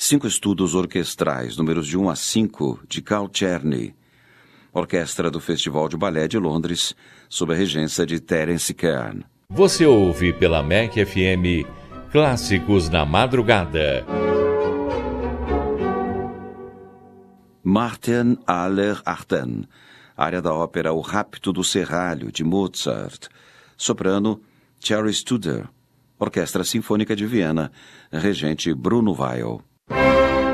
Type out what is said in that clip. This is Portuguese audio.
5 estudos orquestrais, números de 1 a 5, de Carl Czerny. Orquestra do Festival de Balé de Londres, sob a regência de Terence Kern. Você ouve pela MEC FM Clássicos na Madrugada. Martin aller Achten, área da ópera O Rapto do Serralho, de Mozart. Soprano, Cherry Studer. Orquestra Sinfônica de Viena, regente Bruno Weil.